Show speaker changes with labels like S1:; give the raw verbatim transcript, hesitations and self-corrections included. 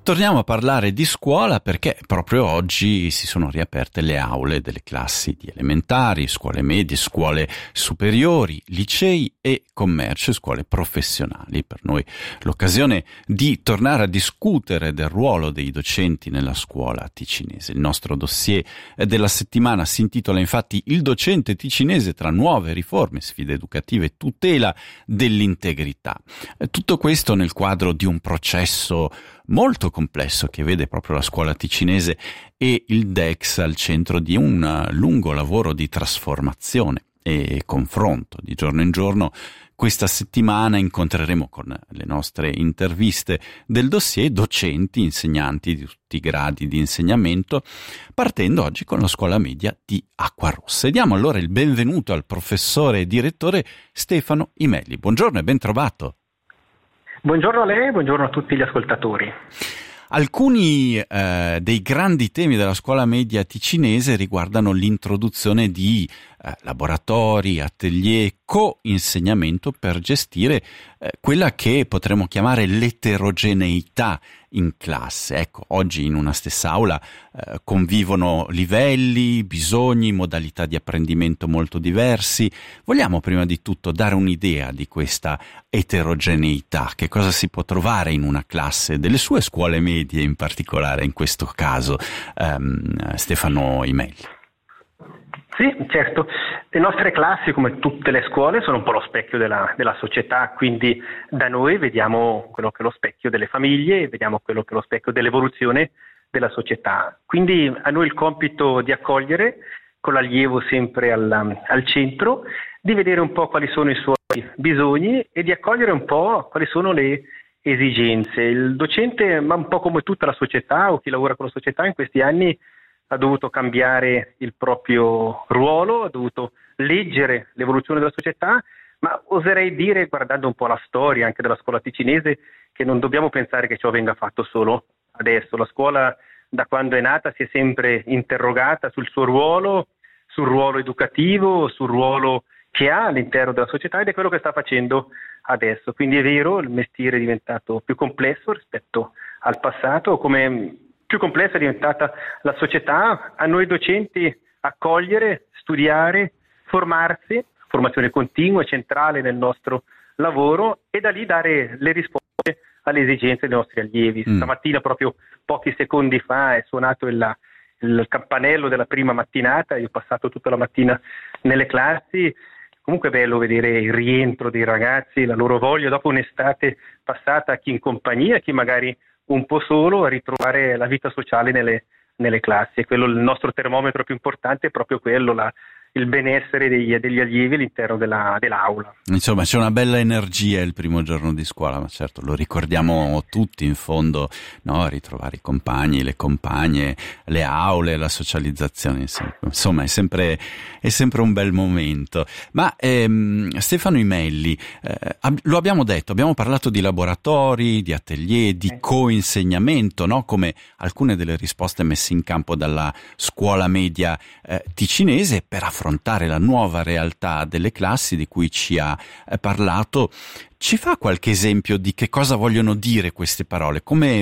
S1: Torniamo a parlare di scuola perché proprio oggi si sono riaperte le aule delle classi di elementari, scuole medie, scuole superiori, licei e commercio, scuole professionali. Per noi l'occasione di tornare a discutere del ruolo dei docenti nella scuola ticinese. Il nostro dossier della settimana si intitola infatti Il docente ticinese tra nuove riforme, sfide educative e tutela dell'integrità. Tutto questo nel quadro di un processo molto complesso che vede proprio la scuola ticinese e il D E C S al centro di un lungo lavoro di trasformazione e confronto di giorno in giorno. Questa settimana incontreremo con le nostre interviste del dossier docenti, insegnanti di tutti i gradi di insegnamento, partendo oggi con la scuola media di Acquarossa. E diamo allora il benvenuto al professore e direttore Stefano Imelli. Buongiorno e ben trovato.
S2: Buongiorno a lei e buongiorno a tutti gli ascoltatori.
S1: Alcuni eh, dei grandi temi della scuola media ticinese riguardano l'introduzione di eh, laboratori, atelier, co-insegnamento per gestire eh, quella che potremmo chiamare l'eterogeneità in classe. Ecco, oggi in una stessa aula eh, convivono livelli, bisogni, modalità di apprendimento molto diversi. Vogliamo prima di tutto dare un'idea di questa eterogeneità, che cosa si può trovare in una classe delle sue scuole medie, in particolare in questo caso, ehm, Stefano Imelli.
S2: Sì, certo. Le nostre classi, come tutte le scuole, sono un po' lo specchio della, della società, quindi da noi vediamo quello che è lo specchio delle famiglie e vediamo quello che è lo specchio dell'evoluzione della società. Quindi a noi il compito di accogliere, con l'allievo sempre al, al centro, di vedere un po' quali sono i suoi bisogni e di accogliere un po' quali sono le esigenze. Il docente, ma un po' come tutta la società o chi lavora con la società in questi anni, ha dovuto cambiare il proprio ruolo, ha dovuto leggere l'evoluzione della società, ma oserei dire, guardando un po' la storia anche della scuola ticinese, che non dobbiamo pensare che ciò venga fatto solo adesso. La scuola, da quando è nata, si è sempre interrogata sul suo ruolo, sul ruolo educativo, sul ruolo che ha all'interno della società, ed è quello che sta facendo adesso. Quindi è vero, il mestiere è diventato più complesso rispetto al passato, come più complessa è diventata la società. A noi docenti accogliere, studiare, formarsi, formazione continua, centrale nel nostro lavoro, e da lì dare le risposte alle esigenze dei nostri allievi. Mm. Stamattina, proprio pochi secondi fa, è suonato il, il campanello della prima mattinata, io ho passato tutta la mattina nelle classi. Comunque è bello vedere il rientro dei ragazzi, la loro voglia dopo un'estate passata, chi in compagnia, chi magari un po' solo, a ritrovare la vita sociale nelle, nelle classi. E quello, il nostro termometro più importante è proprio quello, la, il benessere degli, degli allievi all'interno della, dell'aula.
S1: Insomma, c'è una bella energia il primo giorno di scuola, ma certo lo ricordiamo tutti in fondo, no? Ritrovare i compagni, le compagne, le aule, la socializzazione, insomma è sempre, è sempre un bel momento. Ma ehm, Stefano Imelli, eh, lo abbiamo detto, abbiamo parlato di laboratori, di atelier, di co-insegnamento, no? Come alcune delle risposte messe in campo dalla scuola media eh, ticinese per affrontare affrontare la nuova realtà delle classi di cui ci ha parlato. Ci fa qualche esempio di che cosa vogliono dire queste parole? Come